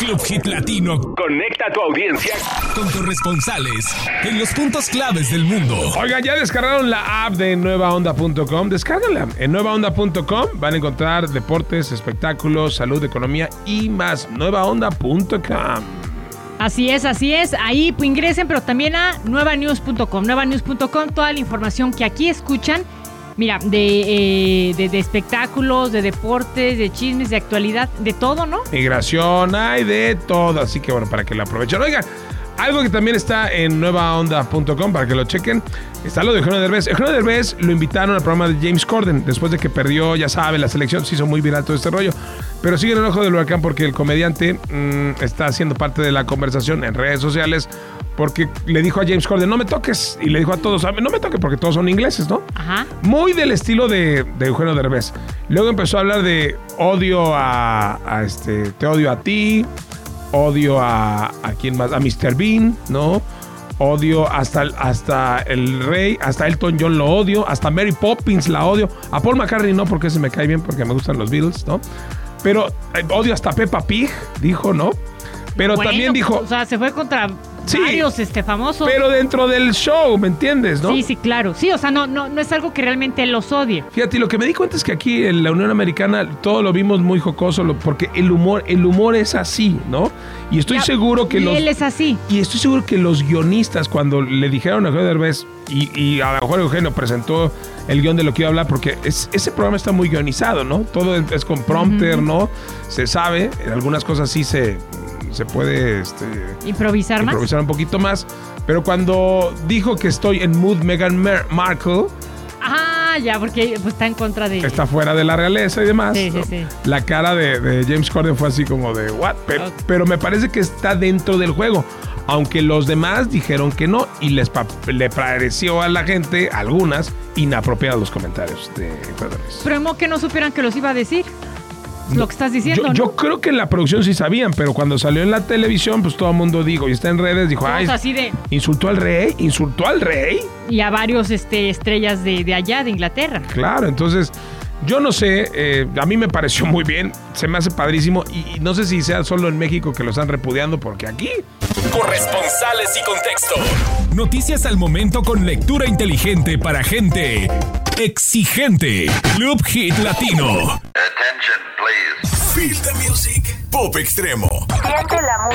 Club Hit Latino conecta a tu audiencia con corresponsales en los puntos claves del mundo. Oigan, ya descargaron la app de nuevaonda.com. Descárganla. En nuevaonda.com van a encontrar deportes, espectáculos, salud, economía y más. nuevaonda.com. Así es. Ahí pues, ingresen, pero también a nuevanews.com. Nuevanews.com, toda la información que aquí escuchan. Mira, de espectáculos, de deportes, de chismes, de actualidad, de todo, ¿no? Migración, hay de todo. Así que bueno, para que la aprovechen. Oigan, algo que también está en nuevaonda.com para que lo chequen, está lo de Eugenio Derbez. Eugenio Derbez lo invitaron al programa de James Corden después de que perdió, ya saben, la selección. Se hizo muy viral todo este rollo. Pero sigue en el ojo del huracán porque el comediante está siendo parte de la conversación en redes sociales porque le dijo a James Corden, no me toques. Y le dijo a todos, no me toques porque todos son ingleses, ¿no? Ajá. Muy del estilo de Eugenio Derbez. Luego empezó a hablar de odio te odio a ti, odio a quién más, a Mr. Bean, ¿no? Odio hasta el rey, hasta Elton John lo odio, hasta Mary Poppins la odio. A Paul McCartney no, porque ese me cae bien, porque me gustan los Beatles, ¿no? Pero odio hasta Peppa Pig, dijo, ¿no? Pero bueno, también dijo... O sea, se fue contra varios famosos. Pero dentro del show, ¿me entiendes, no? Sí, claro. Sí, o sea, no es algo que realmente los odie. Fíjate, lo que me di cuenta es que aquí en la Unión Americana todo lo vimos muy jocoso, porque el humor es así, ¿no? Y estoy seguro que él es así. Y estoy seguro que los guionistas, cuando le dijeron a Eugenio Derbez, y a lo mejor Eugenio presentó el guión de lo que iba a hablar, porque ese programa está muy guionizado, ¿no? Todo es con prompter, ¿no? Se sabe, algunas cosas sí se puede improvisar un poquito más, pero cuando dijo que estoy en mood Meghan Markle, ya, porque pues, está en contra de... Está fuera de la realeza y demás. Sí, ¿no? sí. La cara de James Corden fue así como de what, pero me parece que está dentro del juego, aunque los demás dijeron que no y le pareció a la gente, algunas, inapropiados los comentarios de Derbez. Pero como que no supieran que los iba a decir. Lo que estás diciendo, yo creo que en la producción sí sabían, pero cuando salió en la televisión, pues todo el mundo dijo, y está en redes, dijo, así de... ¿Insultó al rey? Y a varios estrellas de allá, de Inglaterra. Claro, entonces, yo no sé, a mí me pareció muy bien, se me hace padrísimo, y no sé si sea solo en México que lo están repudiando, porque aquí... Corresponsales y contexto. Noticias al momento con lectura inteligente para gente exigente. Club Hit Latino. Attention, please. Feel the music. Pop extremo. Siente la música.